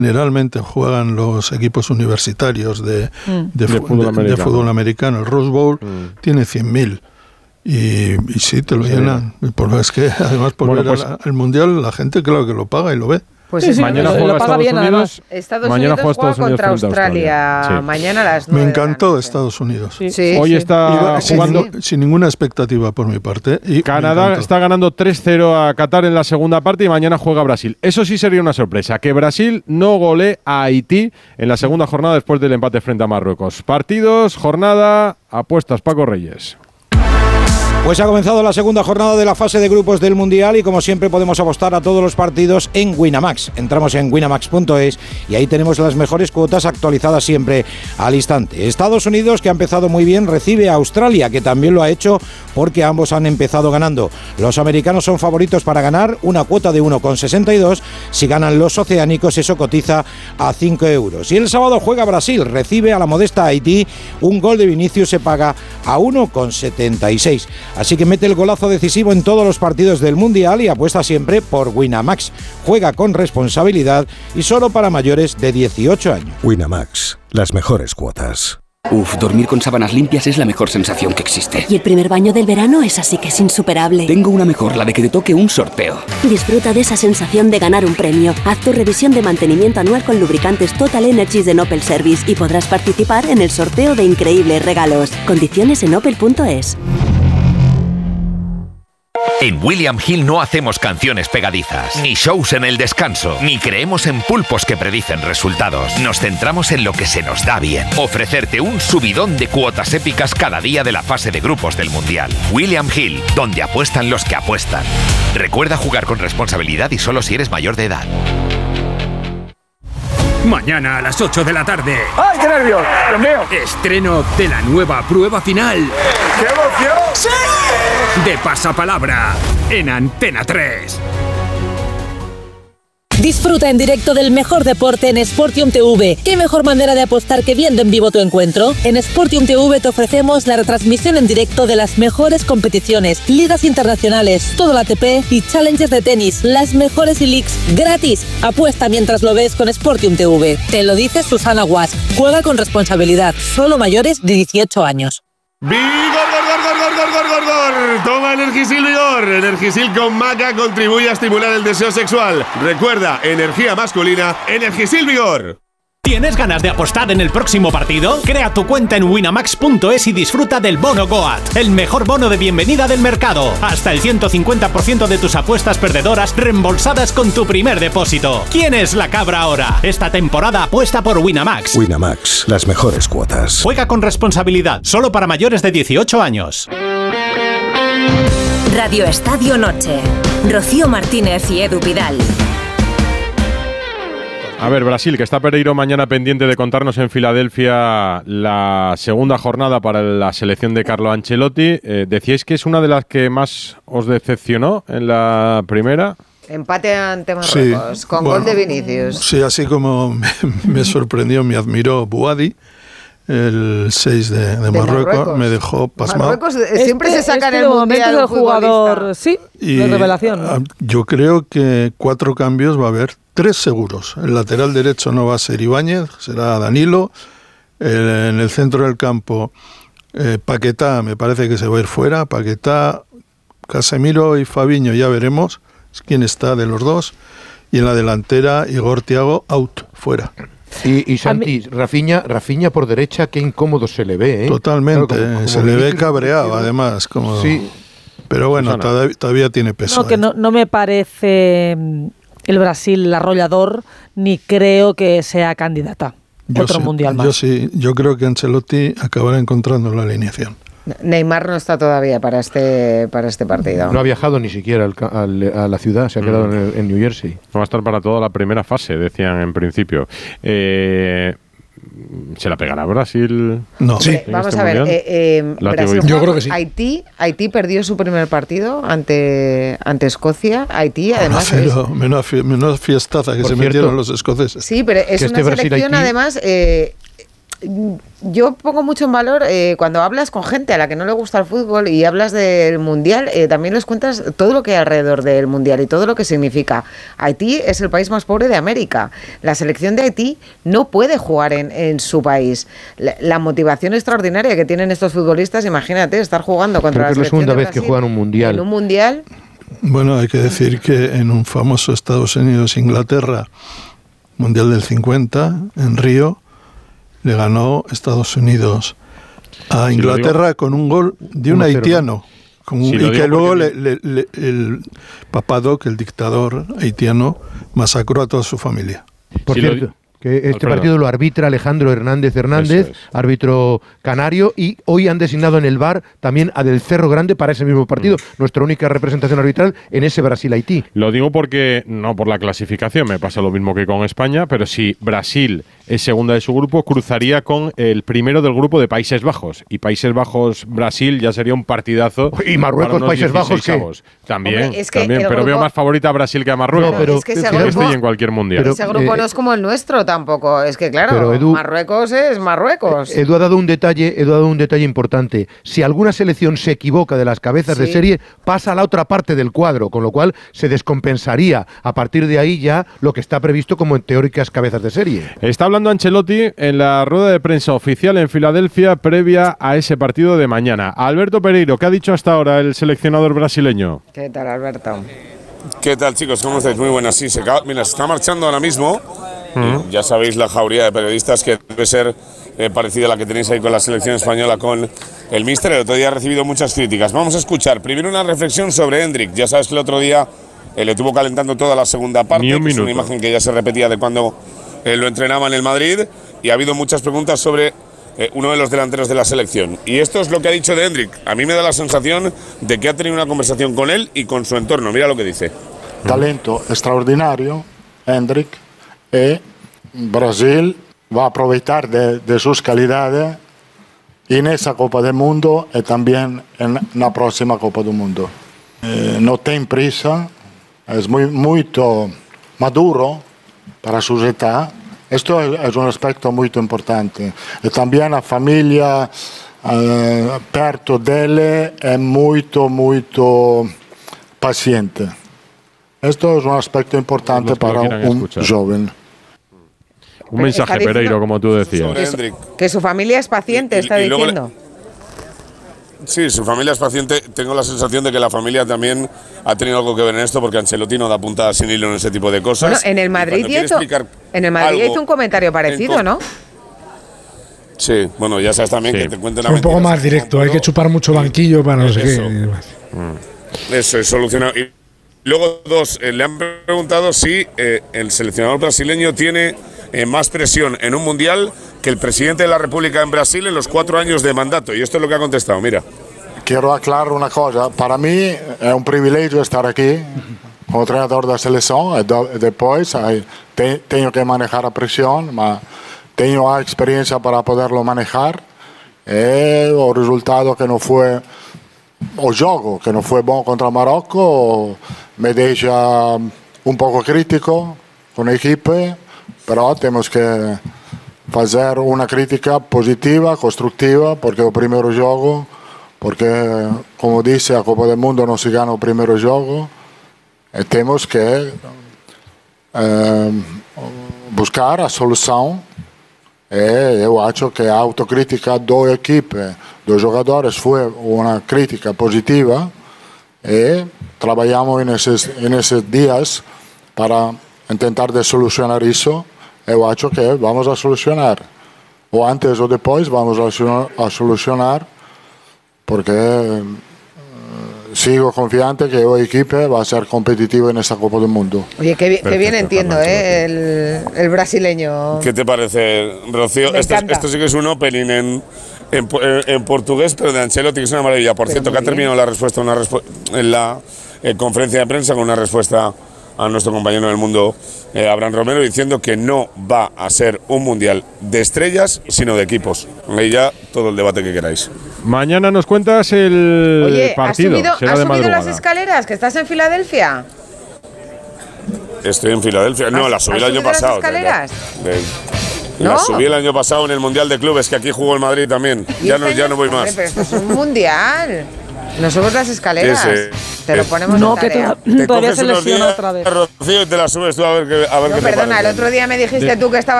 Generalmente juegan los equipos universitarios de fútbol americano. El Rose Bowl tiene 100.000 y sí, te lo llenan. Es que además por ver el Mundial la gente claro que lo paga y lo ve. Pues sí, mañana juega Estados Unidos. Estados Unidos juega contra Australia. Sí. Mañana a las 9. Me encantó Estados Unidos. Sí. Hoy está jugando sin ninguna expectativa por mi parte. Y Canadá está ganando 3-0 a Qatar en la segunda parte y mañana juega Brasil. Eso sí sería una sorpresa, que Brasil no golee a Haití en la segunda jornada después del empate frente a Marruecos. Partidos, jornada, apuestas, Paco Reyes. Pues ha comenzado la segunda jornada de la fase de grupos del Mundial y como siempre podemos apostar a todos los partidos en Winamax. Entramos en winamax.es y ahí tenemos las mejores cuotas actualizadas siempre al instante. Estados Unidos, que ha empezado muy bien, recibe a Australia, que también lo ha hecho porque ambos han empezado ganando. Los americanos son favoritos para ganar, una cuota de 1,62. Si ganan los oceánicos, eso cotiza a 5 euros. Y el sábado juega Brasil, recibe a la modesta Haití. Un gol de Vinicius se paga a 1,76. Así que mete el golazo decisivo en todos los partidos del Mundial y apuesta siempre por Winamax. Juega con responsabilidad y solo para mayores de 18 años. Winamax, las mejores cuotas. Dormir con sábanas limpias es la mejor sensación que existe. Y el primer baño del verano es así que es insuperable. Tengo una mejor, la de que te toque un sorteo. Disfruta de esa sensación de ganar un premio. Haz tu revisión de mantenimiento anual con lubricantes Total Energies de Opel Service y podrás participar en el sorteo de increíbles regalos. Condiciones en opel.es. En William Hill no hacemos canciones pegadizas, ni shows en el descanso, ni creemos en pulpos que predicen resultados. Nos centramos en lo que se nos da bien. Ofrecerte un subidón de cuotas épicas cada día de la fase de grupos del Mundial. William Hill, donde apuestan los que apuestan. Recuerda jugar con responsabilidad y solo si eres mayor de edad. Mañana a las 8 de la tarde. ¡Ay, qué nervios! ¡Dios mío! Estreno de la nueva prueba final. ¡Qué emoción! ¡Sí! De Pasapalabra en Antena 3. Disfruta en directo del mejor deporte en Sportium TV. ¿Qué mejor manera de apostar que viendo en vivo tu encuentro? En Sportium TV te ofrecemos la retransmisión en directo de las mejores competiciones, ligas internacionales, todo el ATP y challenges de tenis, las mejores e-leagues gratis. Apuesta mientras lo ves con Sportium TV. Te lo dice Susana Guas. Juega con responsabilidad. Solo mayores de 18 años. ¡Vigor! Toma Energisil Vigor. Energisil con maca contribuye a estimular el deseo sexual. Recuerda, energía masculina, Energisil Vigor. ¿Tienes ganas de apostar en el próximo partido? Crea tu cuenta en winamax.es y disfruta del bono Goat, el mejor bono de bienvenida del mercado. Hasta el 150% de tus apuestas perdedoras reembolsadas con tu primer depósito. ¿Quién es la cabra ahora? Esta temporada apuesta por Winamax. Winamax, las mejores cuotas. Juega con responsabilidad, solo para mayores de 18 años. Radio Estadio Noche. Rocío Martínez y Edu Pidal. A ver, Brasil, que está Pereiro mañana pendiente de contarnos en Filadelfia la segunda jornada para la selección de Carlo Ancelotti. Decíais que es una de las que más os decepcionó en la primera. Empate ante Marruecos, con gol de Vinicius. Sí, así como me sorprendió, me admiró Buadi, el 6 de Marruecos, me dejó pasmado. Marruecos siempre se saca en el momento del jugador, sí, de revelación. Yo creo que 4 cambios va a haber, 3 seguros. El lateral derecho no va a ser Ibáñez, será Danilo. En el centro del campo, Paquetá me parece que se va a ir fuera. Paquetá, Casemiro y Fabinho, ya veremos quién está de los dos. Y en la delantera, Igor Thiago, out, fuera. Y Santi, Rafinha por derecha, qué incómodo se le ve, ¿eh? Totalmente, claro, como se le ve cabreado, además. Como... Sí. Pero bueno, todavía tiene peso. No, que no me parece el Brasil arrollador, ni creo que sea candidata. Otro mundial más. Yo creo que Ancelotti acabará encontrando la alineación. Neymar no está todavía para este partido. No ha viajado ni siquiera a la ciudad, se ha quedado en New Jersey. No va a estar para toda la primera fase, decían en principio. ¿Se la pegará Brasil? No. Sí. Vamos a ver. Brasil, yo creo que sí. Haití perdió su primer partido ante Escocia. Haití, además. Menuda fiestaza que se metieron los escoceses. Sí, pero es una selección, además. Yo pongo mucho en valor cuando hablas con gente a la que no le gusta el fútbol y hablas del Mundial, también les cuentas todo lo que hay alrededor del Mundial y todo lo que significa. Haití es el país más pobre de América. La selección de Haití no puede jugar en su país. La motivación extraordinaria que tienen estos futbolistas, imagínate, estar jugando contra la selección segunda de vez Brasil que juegan un Mundial. En un Mundial. Bueno, hay que decir que en un famoso Estados Unidos-Inglaterra, Mundial del 50, en Río, le ganó Estados Unidos a Inglaterra con un gol de un haitiano. Y que luego el Papadoc, el dictador haitiano, masacró a toda su familia. Por cierto, que este partido lo arbitra Alejandro Hernández, árbitro canario, y hoy han designado en el VAR también a Del Cerro Grande para ese mismo partido, nuestra única representación arbitral en ese Brasil-Haití. Lo digo porque, no por la clasificación, me pasa lo mismo que con España, pero si Brasil es segunda de su grupo, cruzaría con el primero del grupo de Países Bajos, y Países Bajos-Brasil ya sería un partidazo. Y Marruecos-Países Bajos, ¿qué? También, Hombre, es que también, pero grupo... veo más favorita a Brasil que a Marruecos. No, pero es que ese grupo, y en cualquier mundial. Ese grupo no es como el nuestro tampoco. Es que claro, pero Edu, Marruecos es Marruecos. Edu ha dado un detalle importante. Si alguna selección se equivoca de las cabezas de serie, pasa a la otra parte del cuadro, con lo cual se descompensaría a partir de ahí ya lo que está previsto como en teóricas cabezas de serie. Está hablando Ancelotti en la rueda de prensa oficial en Filadelfia previa a ese partido de mañana. Alberto Pereiro, ¿qué ha dicho hasta ahora el seleccionador brasileño? ¿Qué tal, Alberto? ¿Qué tal, chicos? ¿Cómo estáis? Muy buenas. Sí, se está marchando ahora mismo. Ya sabéis la jauría de periodistas que debe ser parecida a la que tenéis ahí con la selección española con el míster. El otro día ha recibido muchas críticas. Vamos a escuchar primero una reflexión sobre Endrick. Ya sabes que el otro día le estuvo calentando toda la segunda parte. Es una imagen que ya se repetía de cuando lo entrenaba en el Madrid. Y ha habido muchas preguntas sobre uno de los delanteros de la selección. Y esto es lo que ha dicho de Endrick. A mí me da la sensación de que ha tenido una conversación con él y con su entorno. Mira lo que dice. Talento extraordinario, Endrick. Brasil va a aprovechar de sus calidades en esa Copa del Mundo y también en la próxima Copa del Mundo. No tiene prisa, es muy maduro para su edad. Esto es un aspecto muy importante. Y también la familia perto de él es muy paciente. Esto es un aspecto importante para un joven. Un mensaje, Pereiro, como tú decías. Que su familia es paciente, está diciendo. Sí, su familia es paciente. Tengo la sensación de que la familia también ha tenido algo que ver en esto, porque Ancelotti no da puntada sin hilo en ese tipo de cosas. Bueno, en el Madrid hizo un comentario parecido, ¿no? Sí, bueno, ya sabes también que te cuenten un poco más directo, hay que chupar mucho banquillo para no sé qué. Eso es solucionado. Y luego le han preguntado si el seleccionador brasileño tiene más presión en un mundial que el presidente de la República en Brasil en los 4 años de mandato. Y esto es lo que ha contestado, mira. Quiero aclarar una cosa. Para mí es un privilegio estar aquí como entrenador de la selección. Después tengo que manejar la presión, pero tengo la experiencia para poderlo manejar. El resultado que no fue, o juego que no fue bueno contra Marruecos, me deja un poco crítico con el equipo. Pero tenemos que hacer una crítica positiva, constructiva, porque el primer juego, porque como dice la Copa del Mundo no se gana el primer juego, y tenemos que buscar la solución. Yo creo que la autocrítica del equipo, de los jugadores, fue una crítica positiva y trabajamos en esos días para intentar de solucionar eso. Yo acho que vamos a solucionar. O antes o después vamos a solucionar, porque sigo confiante que el equipo va a ser competitivo en esta Copa del Mundo. Oye, qué bien entiendo el brasileño. ¿Qué te parece, Rocío? Esto sí que es un opening en portugués, pero de Ancelotti, que es una maravilla. Por cierto, que ha terminado la respuesta en la conferencia de prensa con una respuesta a nuestro compañero del mundo, Abraham Romero, diciendo que no va a ser un mundial de estrellas, sino de equipos. Ahí ya todo el debate que queráis. Mañana nos cuentas el partido. ¿Has subido las escaleras? ¿Que estás en Filadelfia? Estoy en Filadelfia. No, la subí el año pasado. ¿Has subido las escaleras? La subí el año pasado en el Mundial de Clubes, que aquí jugó el Madrid también. Ya no voy más. Pero esto es un mundial. Nos subes las escaleras. Te lo ponemos en tarea. Todavía se lesiona otra vez. Rocío, y te la subes tú a ver qué perdona, el otro día me dijiste tú que estabas